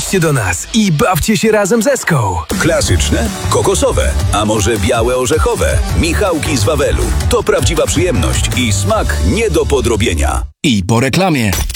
Dołączcie do nas i bawcie się razem z Eską. Klasyczne, kokosowe, a może białe orzechowe. Michałki z Wawelu. To prawdziwa przyjemność i smak nie do podrobienia. I po reklamie.